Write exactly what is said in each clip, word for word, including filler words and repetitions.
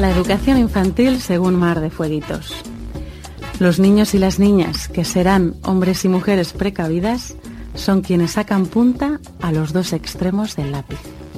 La educación infantil según Mar de Fueguitos. Los niños y las niñas, que serán hombres y mujeres precavidas, son quienes sacan punta a los dos extremos del lápiz.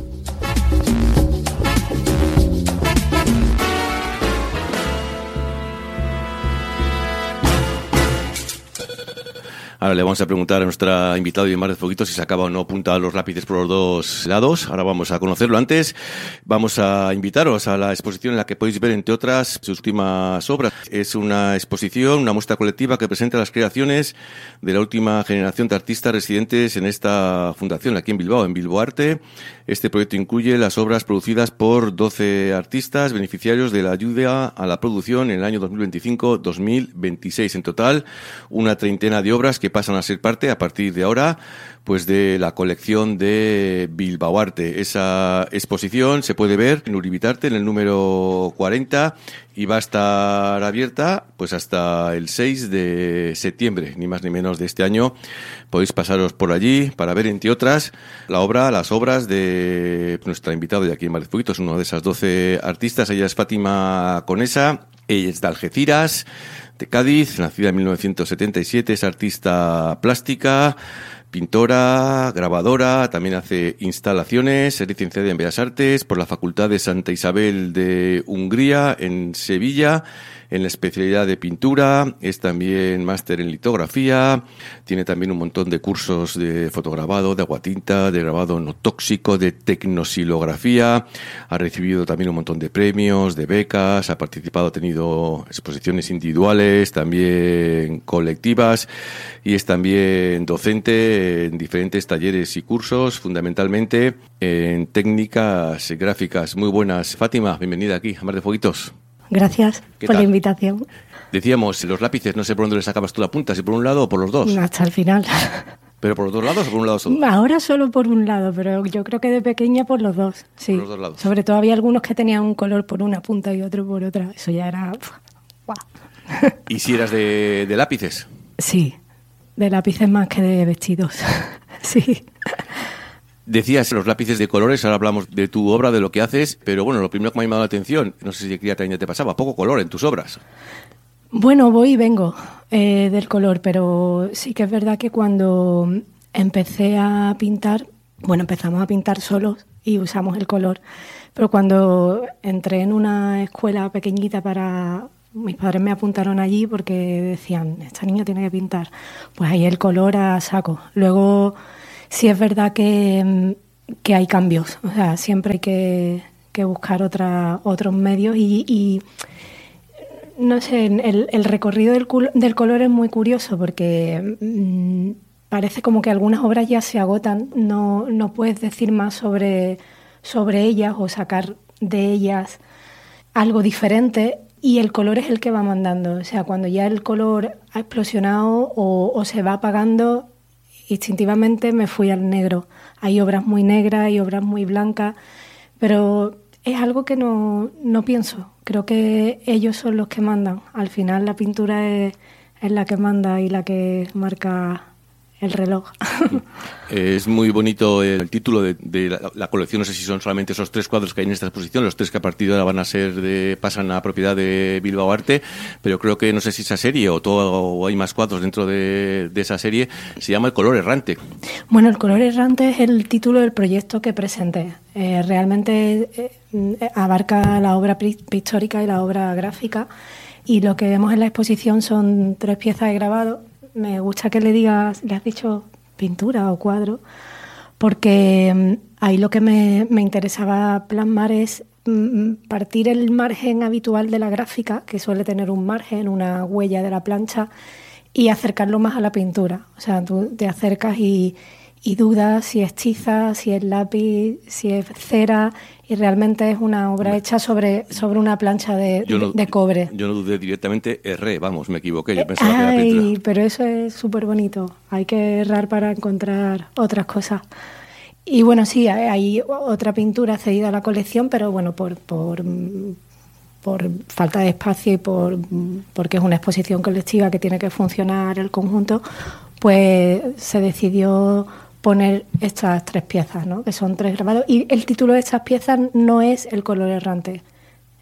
Ahora le vamos a preguntar a nuestra invitada de Mar de Fueguitos si sacaba o no punta a los lápices por los dos lados. Ahora vamos a conocerlo. Antes vamos a invitaros a la exposición en la que podéis ver, entre otras, sus últimas obras. Es una exposición, una muestra colectiva que presenta las creaciones de la última generación de artistas residentes en esta fundación, aquí en Bilbao, en Bilbo Arte. Este proyecto incluye las obras producidas por doce artistas beneficiarios de la ayuda a la producción en el año dos mil veinticinco dos mil veintiséis. En total, una treintena de obras que pasan a ser parte, a partir de ahora, pues de la colección de Bilbao Arte. Esa exposición se puede ver en Uribitarte, en el número cuarenta, y va a estar abierta pues hasta el seis de septiembre, ni más ni menos, de este año. Podéis pasaros por allí para ver, entre otras, la obra, las obras de nuestra invitada de aquí en Mar de Fueguitos, una de esas doce artistas. Ella es Fátima Conesa, ella es de Algeciras, de Cádiz, nacida en mil novecientos setenta y siete, es artista plástica, pintora, grabadora, también hace instalaciones, es licenciada en Bellas Artes por la Facultad de Santa Isabel de Hungría, en Sevilla, en la especialidad de pintura, es también máster en litografía, tiene también un montón de cursos de fotograbado, de aguatinta, de grabado no tóxico, de tecnosilografía, ha recibido también un montón de premios, de becas, ha participado, ha tenido exposiciones individuales, también colectivas, y es también docente en diferentes talleres y cursos, fundamentalmente en técnicas gráficas. Muy buenas, Fátima, bienvenida aquí a Mar de Fueguitos. Gracias por tal? la invitación. Decíamos, los lápices, no sé por dónde le sacabas tú la punta, si por un lado o por los dos. Hasta el final. ¿Pero por los dos lados o por un lado solo? Ahora solo por un lado, pero yo creo que de pequeña por los dos, sí. Por los dos lados. Sobre todo había algunos que tenían un color por una punta y otro por otra. Eso ya era... ¡Wow! ¿Y si eras de, de lápices? Sí, de lápices más que de vestidos. Sí. Decías los lápices de colores, ahora hablamos de tu obra, de lo que haces, pero bueno, lo primero que me ha llamado la atención, no sé si aquí también te pasaba, poco color en tus obras. Bueno, voy y vengo eh, del color, pero sí que es verdad que cuando empecé a pintar, bueno, empezamos a pintar solos y usamos el color, pero cuando entré en una escuela pequeñita para... Mis padres me apuntaron allí porque decían, esta niña tiene que pintar, pues ahí el color a saco. Luego... Sí es verdad que, que hay cambios, o sea, siempre hay que, que buscar otra, otros medios y, y no sé, el, el recorrido del, del color es muy curioso porque mmm, parece como que algunas obras ya se agotan, no, no puedes decir más sobre, sobre ellas o sacar de ellas algo diferente y el color es el que va mandando, o sea, cuando ya el color ha explosionado o, o se va apagando, instintivamente me fui al negro. Hay obras muy negras, hay obras muy blancas, pero es algo que no, no pienso. Creo que ellos son los que mandan. Al final la pintura es, es la que manda y la que marca el reloj. Es muy bonito el título de, de la, la colección. No sé si son solamente esos tres cuadros que hay en esta exposición, los tres que a partir de ahora van a ser de, pasan a propiedad de Bilbao Arte, pero creo que no sé si esa serie o, todo, o hay más cuadros dentro de, de esa serie, se llama El color errante. Bueno, El color errante es el título del proyecto que presenté. Eh, realmente eh, abarca la obra pictórica y la obra gráfica, y lo que vemos en la exposición son tres piezas de grabado. Me gusta que le digas, le has dicho pintura o cuadro, porque ahí lo que me, me interesaba plasmar es partir el margen habitual de la gráfica, que suele tener un margen, una huella de la plancha, y acercarlo más a la pintura. O sea, tú te acercas y, y dudas si es tiza, si es lápiz, si es cera, y realmente es una obra hecha sobre, sobre una plancha de, no, de cobre. Yo no dudé directamente, erré, vamos, me equivoqué, yo pensaba Ay, que era pintura. Pero eso es súper bonito, hay que errar para encontrar otras cosas. Y bueno, sí, hay otra pintura cedida a la colección, pero bueno, por, por, por falta de espacio y por porque es una exposición colectiva que tiene que funcionar el conjunto, pues se decidió poner estas tres piezas, ¿no? Que son tres grabados. Y el título de estas piezas no es El color errante.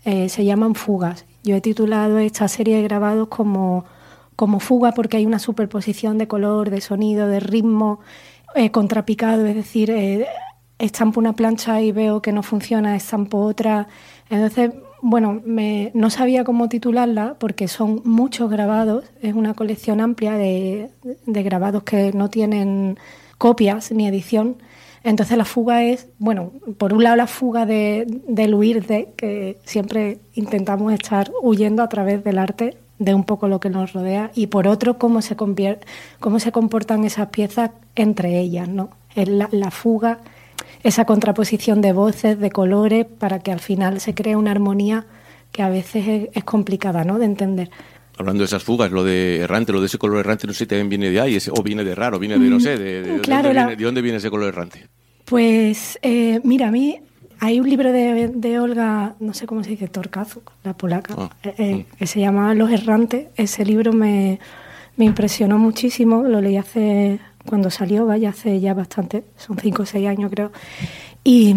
eh, se llaman fugas. Yo he titulado esta serie de grabados como, como fuga porque hay una superposición de color, de sonido, de ritmo, eh, contrapicado, es decir, eh, estampo una plancha y veo que no funciona, estampo otra. Entonces, bueno, me, no sabía cómo titularla porque son muchos grabados, es una colección amplia de, de grabados que no tienen copias ni edición. Entonces la fuga es, bueno, por un lado la fuga de, del huir de, que siempre intentamos estar huyendo a través del arte de un poco lo que nos rodea, y por otro cómo se, convier- cómo se comportan esas piezas entre ellas, ¿no? Es la, la fuga, esa contraposición de voces, de colores, para que al final se cree una armonía que a veces es, es complicada, ¿no?, de entender. Hablando de esas fugas, lo de errante, lo de ese color errante, no sé si también viene de ahí, ese, o viene de raro, viene de, no sé, de, de, claro, de, dónde, la... viene, ¿de dónde viene ese color errante? Pues, eh, mira, a mí hay un libro de, de Olga, no sé cómo se dice, Torcazo, la polaca, ah, eh, eh, mm. que se llama Los errantes. Ese libro me, me impresionó muchísimo, lo leí hace, cuando salió, vaya, hace ya bastante, son cinco o seis años creo, y,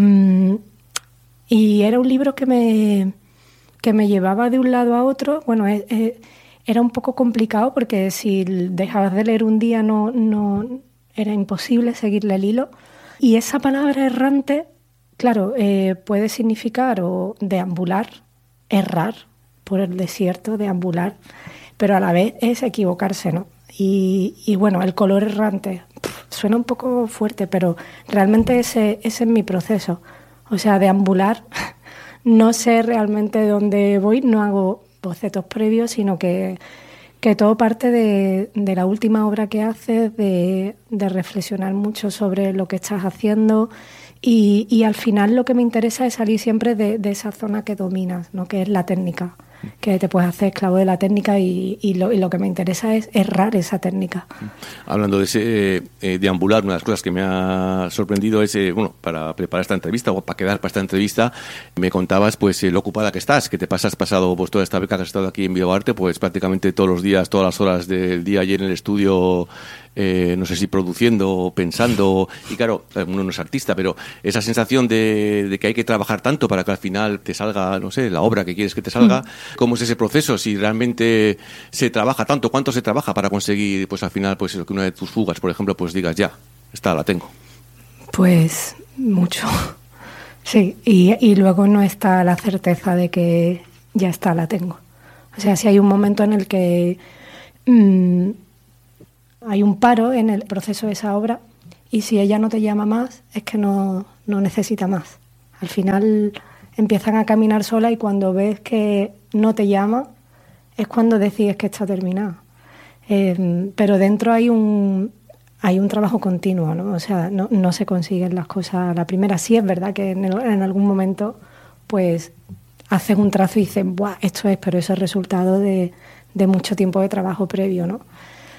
y era un libro que me, que me llevaba de un lado a otro. Bueno, eh, eh, era un poco complicado porque si dejabas de leer un día no, no era imposible seguirle el hilo. Y esa palabra errante, claro, eh, puede significar o deambular, errar por el desierto, deambular, pero a la vez es equivocarse, ¿no? Y, y bueno, el color errante pff, suena un poco fuerte, pero realmente ese, ese es mi proceso. O sea, deambular, no sé realmente dónde voy, no hago bocetos previos, sino que, que todo parte de, de la última obra que haces, de, de reflexionar mucho sobre lo que estás haciendo, y, y al final lo que me interesa es salir siempre de, de esa zona que dominas, ¿no?, que es la técnica, que te puedes hacer esclavo de la técnica, y, y, lo, y lo que me interesa es errar esa técnica. Hablando de ese eh, deambular, una de las cosas que me ha sorprendido es, eh, bueno, para preparar esta entrevista o para quedar para esta entrevista, me contabas pues eh, lo ocupada que estás, que te pasas pasado pues toda esta beca que has estado aquí en Bioarte, pues prácticamente todos los días, todas las horas del día allí en el estudio, eh, no sé si produciendo, pensando, y claro, uno no es artista, pero esa sensación de, de que hay que trabajar tanto para que al final te salga, no sé, la obra que quieres que te salga. Mm. ¿Cómo es ese proceso? Si realmente se trabaja tanto, ¿cuánto se trabaja para conseguir, pues al final, pues que una de tus fugas, por ejemplo, pues digas, ya, está, la tengo? Pues mucho, sí, y, y luego no está la certeza de que ya está, la tengo. O sea, si hay un momento en el que mmm, hay un paro en el proceso de esa obra, y si ella no te llama más, es que no, no necesita más. Al final empiezan a caminar sola, y cuando ves que no te llama, es cuando decides que está terminada. Eh, pero dentro hay un hay un trabajo continuo, ¿no? O sea, no, no se consiguen las cosas a la primera. Sí es verdad que en, el, en algún momento pues haces un trazo y dices, ¡buah, esto es! Pero eso es resultado de, de mucho tiempo de trabajo previo, ¿no?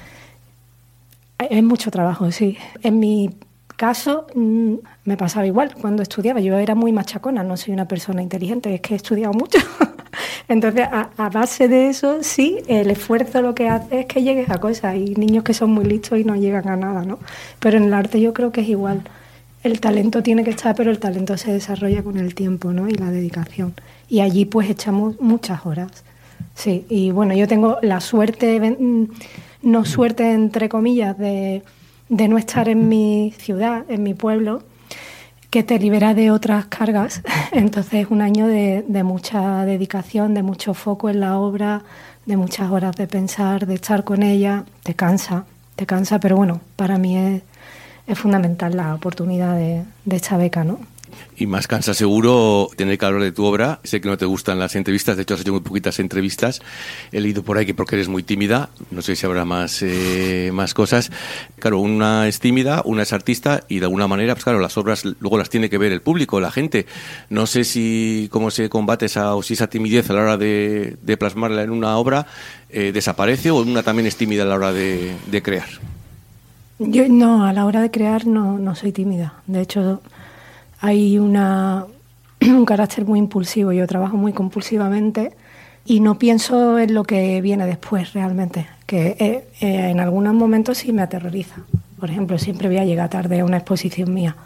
Es mucho trabajo, sí. En mi caso mmm, me pasaba igual cuando estudiaba. Yo era muy machacona, no soy una persona inteligente, es que he estudiado mucho. Entonces, a, a base de eso, sí, el esfuerzo lo que hace es que llegues a cosas. Hay niños que son muy listos y no llegan a nada, ¿no? Pero en el arte yo creo que es igual. El talento tiene que estar, pero el talento se desarrolla con el tiempo, ¿no?, y la dedicación. Y allí pues echamos muchas horas. Sí, y bueno, yo tengo la suerte, no suerte entre comillas, de, de no estar en mi ciudad, en mi pueblo, que te libera de otras cargas. Entonces es un año de, de mucha dedicación, de mucho foco en la obra, de muchas horas de pensar, de estar con ella. Te cansa, te cansa, pero bueno, para mí es, es fundamental la oportunidad de, de esta beca, ¿no? Y más cansa seguro tener que hablar de tu obra. Sé que no te gustan las entrevistas, de hecho has hecho muy poquitas entrevistas. He leído por ahí que porque eres muy tímida, no sé si habrá más eh, más cosas. Claro, una es tímida, una es artista, y de alguna manera, pues claro, las obras luego las tiene que ver el público, la gente. No sé si cómo se combate esa, o si esa timidez a la hora de, de plasmarla en una obra eh, desaparece, o una también es tímida a la hora de, de crear. Yo no, a la hora de crear no, no soy tímida. De hecho, hay una, un carácter muy impulsivo. Yo trabajo muy compulsivamente y no pienso en lo que viene después realmente, que eh, eh, en algunos momentos sí me aterroriza. Por ejemplo, siempre voy a llegar tarde a una exposición mía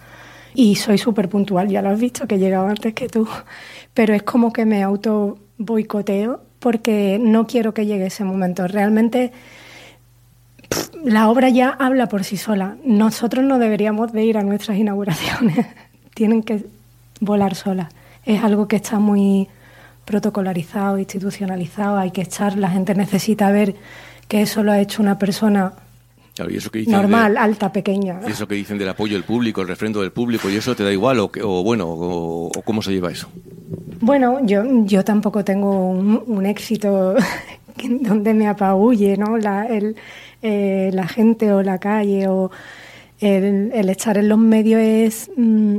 Y soy súper puntual, ya lo has visto, que he llegado antes que tú. Pero es como que me auto boicoteo porque no quiero que llegue ese momento. Realmente pff, la obra ya habla por sí sola. Nosotros no deberíamos de ir a nuestras inauguraciones. Tienen que volar solas. Es algo que está muy protocolarizado, institucionalizado. Hay que estar, la gente necesita ver que eso lo ha hecho una persona... Claro, y eso que dicen normal, de, alta, pequeña. Eso que dicen del apoyo del público, el refrendo del público, ¿y eso te da igual o, o bueno, o, o cómo se lleva eso? Bueno, yo, yo tampoco tengo un, un éxito donde me apabulle, ¿no? La, el, eh, la gente o la calle o el, el estar en los medios es mmm,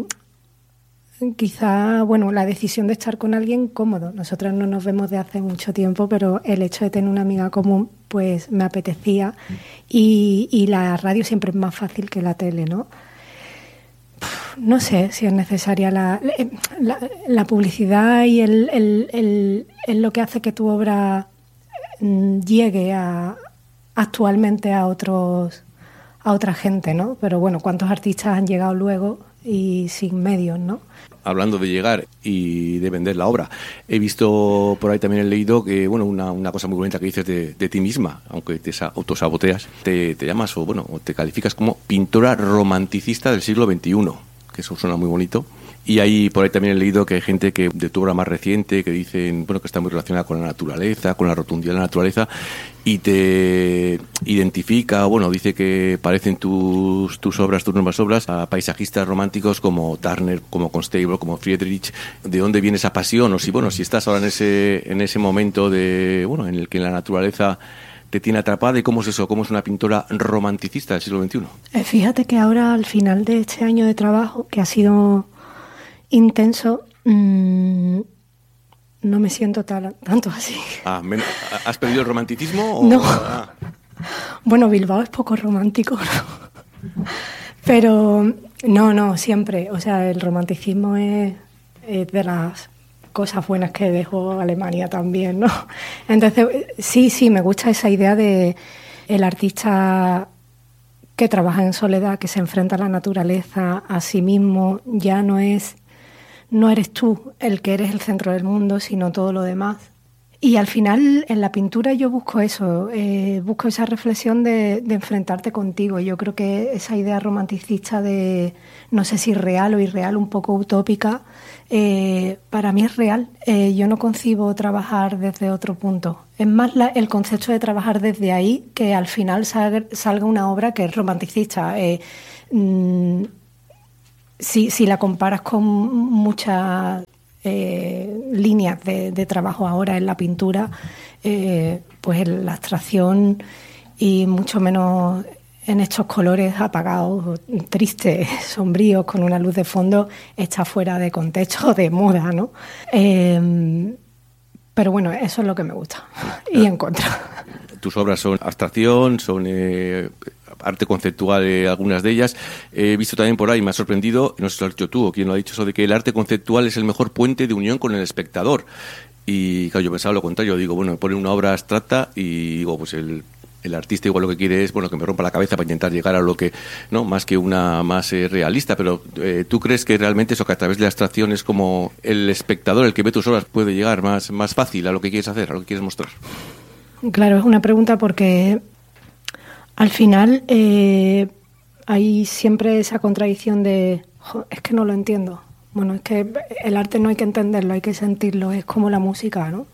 quizá, bueno, la decisión de estar con alguien cómodo. Nosotras no nos vemos de hace mucho tiempo, pero el hecho de tener una amiga común, pues me apetecía. Y, y la radio siempre es más fácil que la tele, ¿no? No sé si es necesaria la, la, la publicidad y el, el, el, el lo que hace que tu obra llegue a, actualmente a otros a otra gente, ¿no? Pero bueno, ¿cuántos artistas han llegado luego y sin medios, ¿no? Hablando de llegar y de vender la obra, he visto por ahí también, he leído que, bueno, una, una cosa muy bonita que dices de, de ti misma, aunque te autosaboteas, te, te llamas o, bueno, o te calificas como pintora romanticista del siglo veintiuno, que eso suena muy bonito. Y ahí por ahí también he leído que hay gente que de tu obra más reciente que dicen, bueno, que está muy relacionada con la naturaleza, con la rotundidad de la naturaleza, y te identifica, bueno, dice que parecen tus tus obras, tus nuevas obras, a paisajistas románticos como Turner, como Constable, como Friedrich. ¿De dónde viene esa pasión? O si, bueno, si estás ahora en ese en ese momento de, bueno, en el que la naturaleza te tiene atrapada, y cómo es eso, cómo es una pintora romanticista del siglo veintiuno. Eh, fíjate que ahora, al final de este año de trabajo, que ha sido intenso, mmm, no me siento tal, tanto así. Ah, ¿has perdido el romanticismo? O... No. Ah. Bueno, Bilbao es poco romántico, ¿no? Pero no, no, siempre. O sea, el romanticismo es, es de las cosas buenas que dejó Alemania también, ¿no? Entonces, sí, sí, me gusta esa idea de el artista que trabaja en soledad, que se enfrenta a la naturaleza, a sí mismo. Ya no es... No eres tú el que eres el centro del mundo, sino todo lo demás. Y al final, en la pintura yo busco eso, eh, busco esa reflexión de, de enfrentarte contigo. Yo creo que esa idea romanticista de, no sé si real o irreal, un poco utópica, eh, para mí es real. Eh, yo no concibo trabajar desde otro punto. Es más la, el concepto de trabajar desde ahí, que al final salga, salga una obra que es romanticista. Eh, mmm, Si, si la comparas con muchas eh, líneas de, de trabajo ahora en la pintura, eh, pues la abstracción y mucho menos en estos colores apagados, tristes, sombríos, con una luz de fondo, está fuera de contexto, de moda, ¿no? Eh, pero bueno, eso es lo que me gusta y en contra. Tus obras son abstracción, son... Eh... arte conceptual, eh, algunas de ellas. He visto también por ahí, me ha sorprendido, no sé si lo has dicho tú o quién lo ha dicho, eso de que el arte conceptual es el mejor puente de unión con el espectador. Y claro, yo pensaba lo contrario, digo, bueno, me ponen una obra abstracta y digo, pues el, el artista igual lo que quiere es, bueno, que me rompa la cabeza para intentar llegar a lo que, no, más que una más eh, realista, pero eh, ¿tú crees que realmente eso, que a través de la abstracción es como el espectador, el que ve tus obras, puede llegar más, más fácil a lo que quieres hacer, a lo que quieres mostrar? Claro, es una pregunta porque al final eh, hay siempre esa contradicción de, jo, es que no lo entiendo. Bueno, es que el arte no hay que entenderlo, hay que sentirlo, es como la música, ¿no?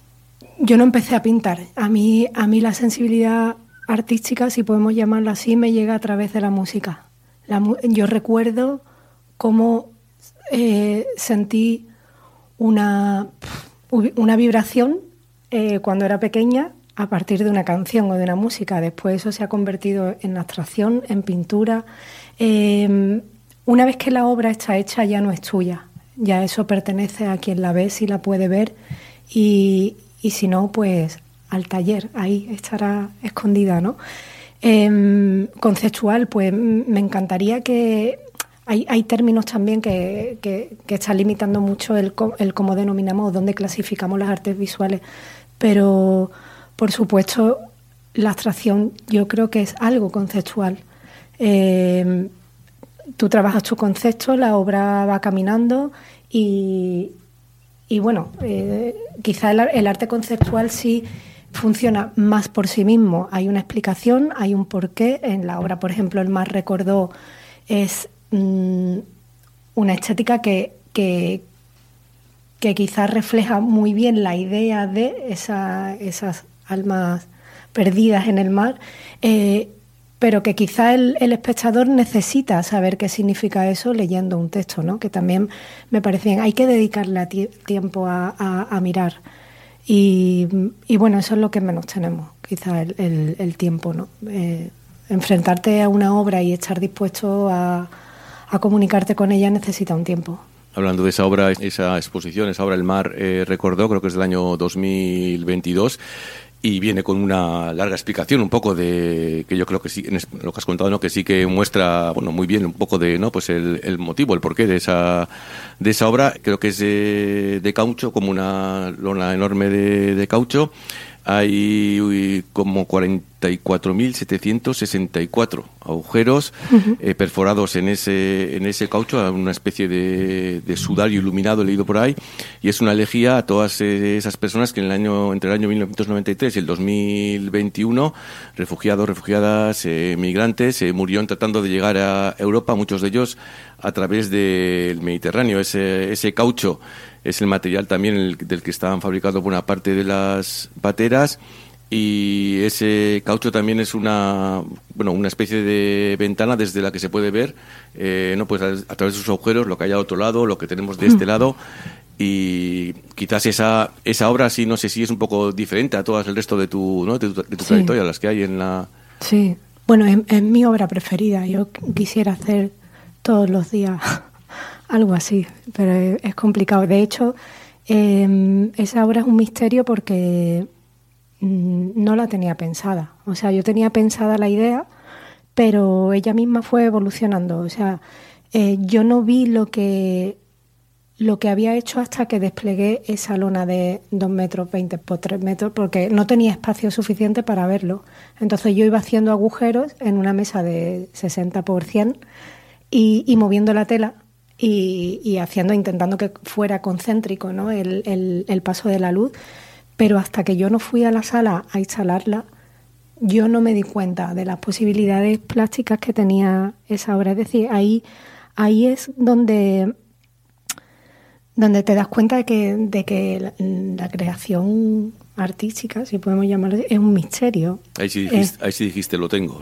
Yo no empecé a pintar. A mí, a mí la sensibilidad artística, si podemos llamarla así, me llega a través de la música. La, yo recuerdo cómo eh, sentí una, una vibración eh, cuando era pequeña, a partir de una canción o de una música. Después eso se ha convertido en abstracción, en pintura. Eh, una vez que la obra está hecha ya no es tuya, ya eso pertenece a quien la ve, si la puede ver, y, y si no, pues al taller, ahí estará escondida, ¿no? Eh, conceptual, pues me encantaría que... Hay, hay términos también que, que, que están limitando mucho el, el cómo denominamos o dónde clasificamos las artes visuales, pero... Por supuesto, la abstracción yo creo que es algo conceptual. Eh, tú trabajas tu concepto, la obra va caminando y, y bueno, eh, quizá el, el arte conceptual sí funciona más por sí mismo. Hay una explicación, hay un porqué. En la obra, por ejemplo, El mar recordó es mmm, una estética que, que, que quizás refleja muy bien la idea de esa, esas almas perdidas en el mar, eh, pero que quizá el, el espectador necesita saber qué significa eso leyendo un texto, ¿no? Que también me parece bien. Hay que dedicarle a tie- tiempo a, a, a mirar. Y, y bueno, eso es lo que menos tenemos, quizá el, el, el tiempo, ¿no? Eh, enfrentarte a una obra y estar dispuesto a, a comunicarte con ella necesita un tiempo. Hablando de esa obra, esa exposición, esa obra El mar eh, recordó, creo que es del año dos mil veintidós, y viene con una larga explicación un poco de, que yo creo que sí, en lo que has contado, ¿no? Que sí que muestra, bueno, muy bien un poco de, ¿no? Pues el, el motivo, el porqué de esa, de esa obra. Creo que es de, de caucho, como una lona enorme de, de caucho. Hay uy, como cuarenta y cuatro mil setecientos sesenta y cuatro agujeros uh-huh. eh, perforados en ese en ese caucho, una especie de, de sudario iluminado, he leído por ahí, y es una elegía a todas eh, esas personas que en el año entre el año mil novecientos noventa y tres y el dos mil veintiuno, refugiados, refugiadas, eh, migrantes, eh, murieron tratando de llegar a Europa, muchos de ellos a través del Mediterráneo. Ese, ese caucho es el material también el, del que estaban fabricados buena parte de las pateras, y ese caucho también es una bueno una especie de ventana desde la que se puede ver eh, no pues a, a través de sus agujeros lo que hay al otro lado, lo que tenemos de este lado, y quizás esa esa obra sí, no sé si es un poco diferente a todas el resto de tu, ¿no? de tu, de tu sí. trayectoria, las que hay en la... Sí, bueno, es, es mi obra preferida. Yo quisiera hacer todos los días algo así, pero es, es complicado. De hecho, eh, esa obra es un misterio porque mm, no la tenía pensada. O sea, yo tenía pensada la idea, pero ella misma fue evolucionando. O sea, eh, yo no vi lo que lo que había hecho hasta que desplegué esa lona de dos metros veinte por tres metros, porque no tenía espacio suficiente para verlo. Entonces yo iba haciendo agujeros en una mesa de sesenta por cien y, y moviendo la tela y, y haciendo, intentando que fuera concéntrico, ¿no? el, el, el paso de la luz. Pero hasta que yo no fui a la sala a instalarla, yo no me di cuenta de las posibilidades plásticas que tenía esa obra. Es decir, ahí, ahí es donde... donde te das cuenta de que, de que la, la creación artística, si podemos llamarlo, es un misterio. Ahí sí dijiste, eh, ahí sí dijiste lo tengo.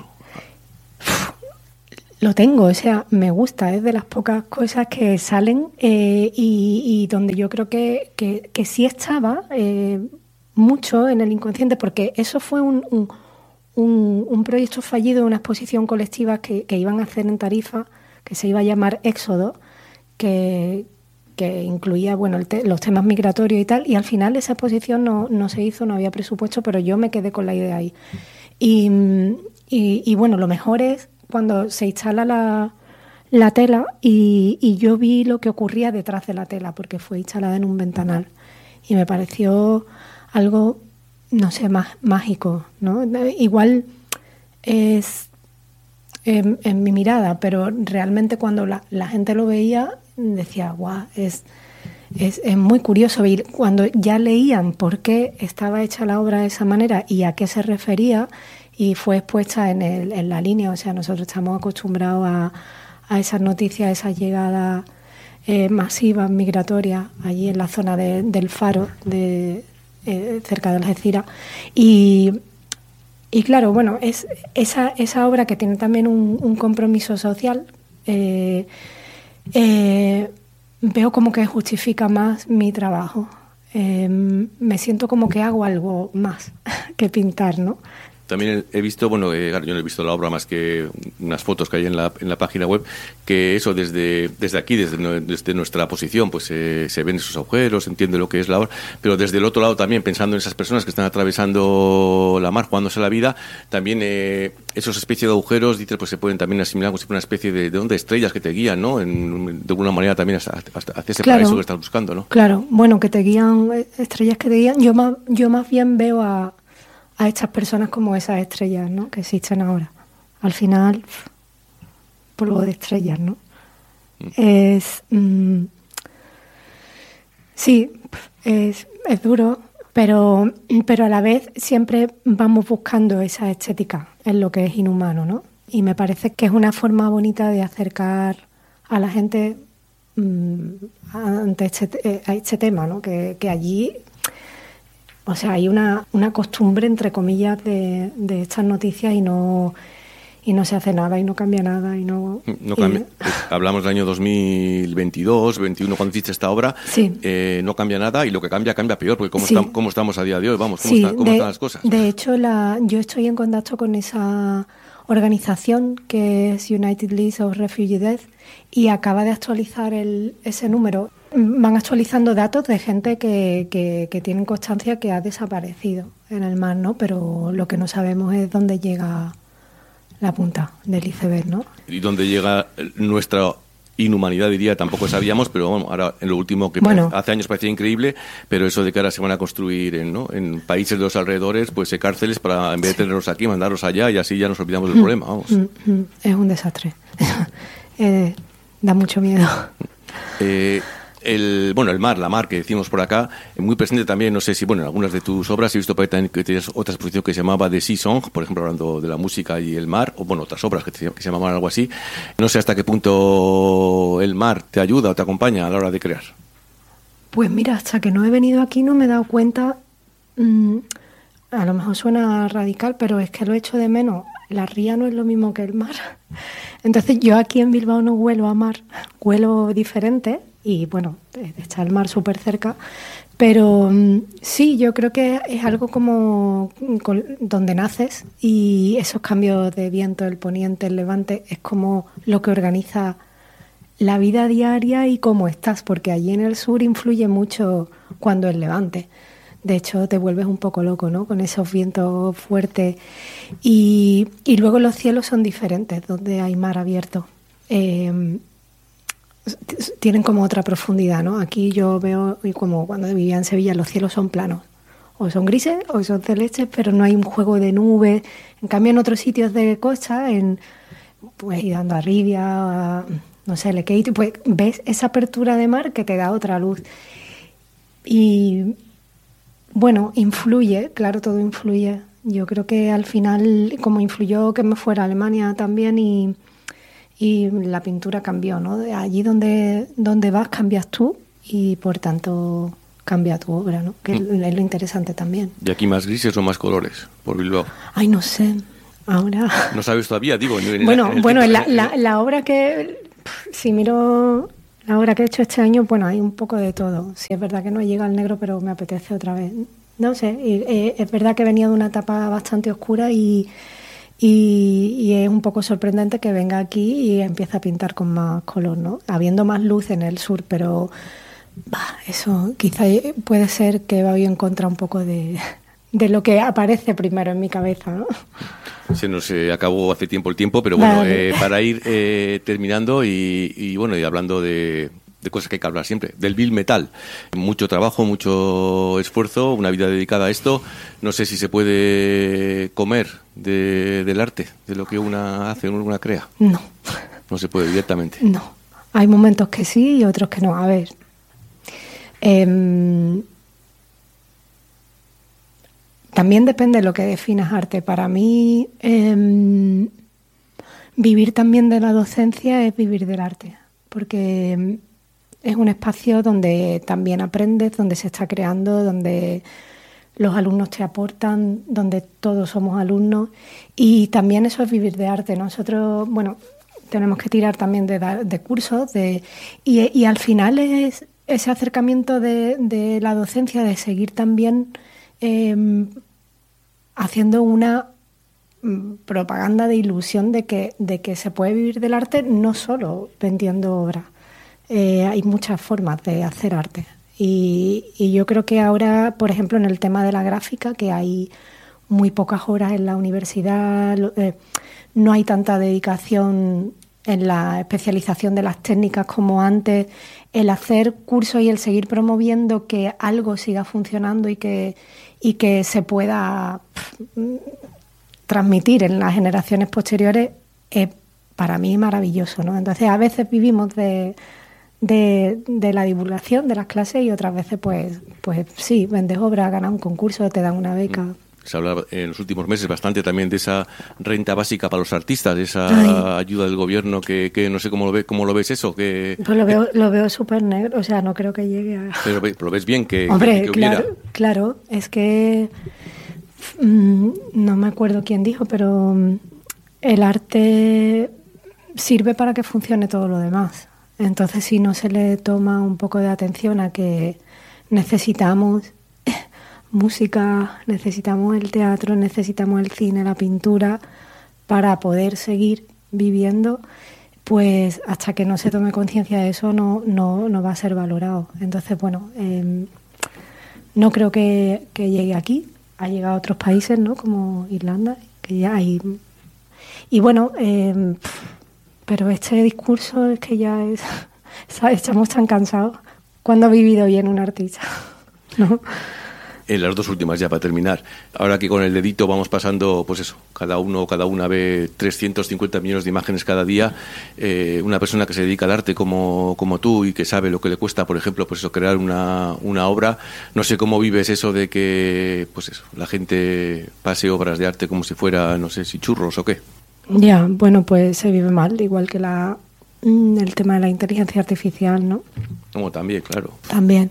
Lo tengo, o sea, me gusta, es de las pocas cosas que salen eh, y, y donde yo creo que, que, que sí estaba eh, mucho en el inconsciente, porque eso fue un, un, un, un proyecto fallido, una exposición colectiva que, que iban a hacer en Tarifa, que se iba a llamar Éxodo, que... que incluía bueno el te- los temas migratorios y tal, y al final esa exposición no, no se hizo, no había presupuesto, pero yo me quedé con la idea ahí. Y, y, y bueno, lo mejor es cuando se instala la, la tela y, y yo vi lo que ocurría detrás de la tela, porque fue instalada en un ventanal, y me pareció algo, no sé, más mágico, ¿no? Igual es en, en mi mirada, pero realmente cuando la, la gente lo veía decía, guau, es, es, es muy curioso. Y cuando ya leían por qué estaba hecha la obra de esa manera y a qué se refería, y fue expuesta en, el, en la línea, o sea, nosotros estamos acostumbrados a, a esas noticias, a esas llegadas eh, masivas, migratorias, allí en la zona de, del Faro, de, eh, cerca de Algeciras. Y, y claro, bueno, es esa, esa obra que tiene también un, un compromiso social, eh, Eh, veo como que justifica más mi trabajo. Eh, me siento como que hago algo más que pintar, ¿no? También he visto, bueno, eh, yo no he visto la obra más que unas fotos que hay en la, en la página web, que eso desde desde aquí, desde, desde nuestra posición, pues eh, se ven esos agujeros, se entiende lo que es la obra, pero desde el otro lado también, pensando en esas personas que están atravesando la mar, jugándose la vida, también eh, esos especies de agujeros, dices, pues se pueden también asimilar como si fuera una especie de, de, de estrellas que te guían, ¿no? En, de alguna manera también hasta, hasta hacia ese claro, paraíso que estás buscando, ¿no? Claro, bueno, que te guían, estrellas que te guían. Yo más, yo más bien veo a a estas personas como esas estrellas, ¿no? Que existen ahora. Al final, polvo de estrellas, ¿no? Mm. Es... Mm, sí, es, es duro, pero, pero a la vez siempre vamos buscando esa estética en lo que es inhumano, ¿no? Y me parece que es una forma bonita de acercar a la gente mmm, ante este, a este tema, ¿no? Que, que allí, o sea, hay una, una costumbre, entre comillas, de, de estas noticias y no... y no se hace nada y no cambia nada y no... no cambia. Y... Hablamos del año dos mil veintidós, veintiuno, cuando hiciste esta obra, sí. eh, no cambia nada y lo que cambia, cambia peor, porque cómo, sí. está, cómo estamos a día de hoy, vamos, cómo, sí, está, cómo de, están las cosas. De hecho, la, yo estoy en contacto con esa organización que es United List of Refugee Death y acaba de actualizar el, ese número. Van actualizando datos de gente que, que, que tienen constancia que ha desaparecido en el mar, ¿no? Pero lo que no sabemos es dónde llega la punta del iceberg, ¿no? Y dónde llega nuestra inhumanidad, diría, tampoco sabíamos, pero bueno, ahora en lo último que bueno, hace años parecía increíble, pero eso de que ahora se van a construir en, ¿no? en países de los alrededores, pues eh, cárceles para, en vez de tenerlos aquí, mandarlos allá y así ya nos olvidamos del mm, problema, vamos. Mm, mm, es un desastre. eh, da mucho miedo. Eh... El, bueno, el mar, la mar que decimos por acá, muy presente también, no sé si, bueno, en algunas de tus obras he visto por ahí también que tenías otra exposición que se llamaba The Sea Song, por ejemplo, hablando de la música y el mar, o bueno, otras obras que, te, que se llamaban algo así. No sé hasta qué punto el mar te ayuda o te acompaña a la hora de crear. Pues mira, hasta que no he venido aquí no me he dado cuenta, mmm, a lo mejor suena radical, pero es que lo echo de menos. La ría no es lo mismo que el mar. Entonces yo aquí en Bilbao no huelo a mar, huelo diferente. Y bueno, está el mar súper cerca, pero sí, yo creo que es algo como con, donde naces y esos cambios de viento, el poniente, el levante, es como lo que organiza la vida diaria y cómo estás, porque allí en el sur influye mucho cuando el levante. De hecho, te vuelves un poco loco, ¿no? Con esos vientos fuertes. Y, y luego los cielos son diferentes, donde hay mar abierto. Eh, tienen como otra profundidad, ¿no? Aquí yo veo, y como cuando vivía en Sevilla, los cielos son planos, o son grises o son celestes, pero no hay un juego de nubes. En cambio, en otros sitios de costa, en pues dando a Ribia, a, no sé, Lequeito, pues ves esa apertura de mar que te da otra luz. Y bueno, influye, claro, todo influye. Yo creo que al final, como influyó que me fuera a Alemania también y Y la pintura cambió, ¿no? Allí donde, donde vas cambias tú y por tanto cambia tu obra, ¿no? Que mm. es lo interesante también. ¿Y aquí más grises o más colores por Bilbao? Ay, no sé. Ahora... ¿No sabes todavía? Digo, en bueno, el, en bueno tipo, la, la, la obra que... Si miro la obra que he hecho este año, bueno, hay un poco de todo. Sí, es verdad que no llega al negro, pero me apetece otra vez. No sé, y, eh, es verdad que venía de una etapa bastante oscura y... Y, y es un poco sorprendente que venga aquí y empiece a pintar con más color, ¿no? Habiendo más luz en el sur, pero bah, eso quizá puede ser que vaya en contra un poco de, de lo que aparece primero en mi cabeza, ¿no? Se nos eh, acabó hace tiempo el tiempo, pero bueno, vale. eh, para ir eh, terminando y, y bueno, y hablando de... de cosas que hay que hablar siempre, del Bill Metal. Mucho trabajo, mucho esfuerzo, una vida dedicada a esto. No sé si se puede comer de, del arte, de lo que una hace, una crea. No. No se puede directamente. No. Hay momentos que sí y otros que no. A ver. Eh, también depende de lo que definas arte. Para mí, eh, vivir también de la docencia es vivir del arte. Porque es un espacio donde también aprendes, donde se está creando, donde los alumnos te aportan, donde todos somos alumnos y también eso es vivir de arte. Nosotros, bueno, tenemos que tirar también de, de cursos de, y, y al final es ese acercamiento de, de la docencia, de seguir también eh, haciendo una propaganda de ilusión de que, de que se puede vivir del arte no solo vendiendo obras. Eh, hay muchas formas de hacer arte y, y yo creo que ahora, por ejemplo, en el tema de la gráfica, que hay muy pocas horas en la universidad, eh, no hay tanta dedicación en la especialización de las técnicas como antes, el hacer cursos y el seguir promoviendo que algo siga funcionando y que, y que se pueda pff, transmitir en las generaciones posteriores es para mí maravilloso, ¿no? Entonces, a veces vivimos de, de, de la divulgación de las clases y otras veces, pues, pues sí, vendes obra, ganas un concurso, te dan una beca. Mm. Se habla en los últimos meses bastante también de esa renta básica para los artistas, de esa Ay. ayuda del gobierno, que, que no sé cómo lo, ve, cómo lo ves eso. Que, pues lo veo, que... lo veo súper negro, o sea, no creo que llegue a... Pero lo ves bien que, Hombre, que, que hubiera. Claro, claro, es que mmm, no me acuerdo quién dijo, pero mmm, el arte sirve para que funcione todo lo demás. Entonces, si no se le toma un poco de atención a que necesitamos música, necesitamos el teatro, necesitamos el cine, la pintura, para poder seguir viviendo, pues hasta que no se tome conciencia de eso no, no, no va a ser valorado. Entonces, bueno, eh, no creo que, que llegue aquí, ha llegado a otros países, ¿no? Como Irlanda, que ya hay... Y bueno, eh, pero este discurso es que ya es... ¿sabes? Estamos tan cansados. ¿Cuándo ha vivido bien un artista? ¿No? En las dos últimas ya para terminar. Ahora que con el dedito vamos pasando, pues eso, cada uno o cada una ve trescientos cincuenta millones de imágenes cada día. Eh, una persona que se dedica al arte como, como tú y que sabe lo que le cuesta, por ejemplo, pues eso, crear una, una obra. No sé cómo vives eso de que, pues eso, la gente pase obras de arte como si fuera, no sé, si churros o qué. Ya, bueno, pues se vive mal, igual que la el tema de la inteligencia artificial, ¿no? Como también, claro. También,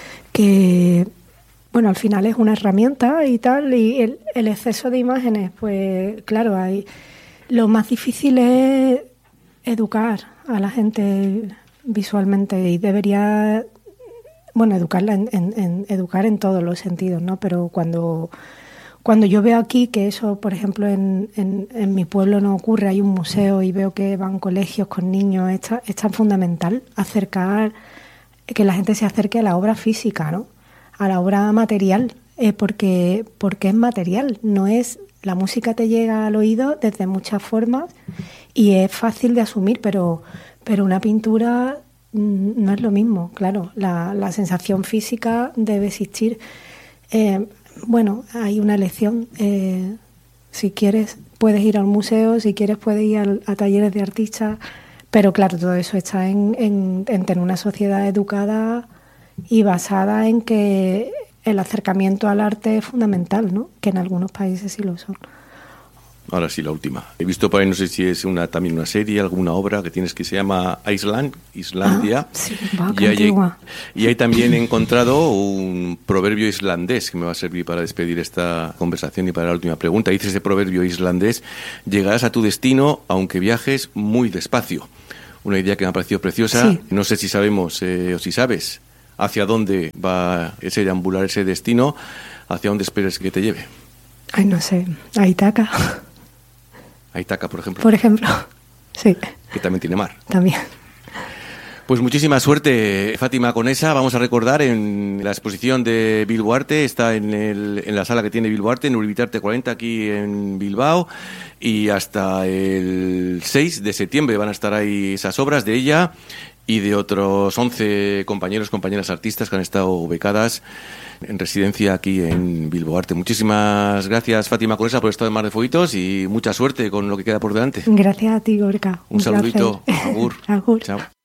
que... Bueno, al final es una herramienta y tal, y el, el exceso de imágenes, pues claro, hay lo más difícil es educar a la gente visualmente y debería, bueno, educarla en, en, en educar en todos los sentidos, ¿no? Pero cuando, cuando yo veo aquí que eso, por ejemplo, en, en, en mi pueblo no ocurre, hay un museo y veo que van colegios con niños, es, es tan fundamental acercar, que la gente se acerque a la obra física, ¿no? A la obra material, eh, porque, porque es material, no es... La música te llega al oído desde muchas formas y es fácil de asumir, pero, pero una pintura mmm, no es lo mismo, claro. La, la sensación física debe existir. Eh, bueno, hay una elección. Eh, si quieres, puedes ir al museo, si quieres, puedes ir al, a talleres de artistas, pero claro, todo eso está en, en, en tener una sociedad educada y basada en que el acercamiento al arte es fundamental, ¿no? Que en algunos países sí lo son. Ahora sí, la última. He visto por ahí, no sé si es una también una serie, alguna obra que tienes que se llama Island, Islandia. Ah, sí, va, y, ahí, y ahí también he encontrado un proverbio islandés que me va a servir para despedir esta conversación y para la última pregunta. Dice ese proverbio islandés: llegarás a tu destino aunque viajes muy despacio. Una idea que me ha parecido preciosa. Sí. No sé si sabemos eh, o si sabes hacia dónde va ese deambular, ese destino, hacia dónde esperes que te lleve. Ay, no sé, a Ítaca. A Ítaca, por ejemplo. Por ejemplo, sí. Que también tiene mar. También. Pues muchísima suerte, Fátima Conesa. Vamos a recordar en la exposición de Bilbo Arte, está en, el, en la sala que tiene Bilbo Arte, en Urbitarte cuarenta, aquí en Bilbao, y hasta el seis de septiembre van a estar ahí esas obras de ella y de otros once compañeros, compañeras artistas que han estado becadas en residencia aquí en Bilbo Arte. Muchísimas gracias, Fátima Conesa, por estar en Mar de Fueguitos y mucha suerte con lo que queda por delante. Gracias a ti, Gorka. Un, Un saludito. Agur. Agur. Chao.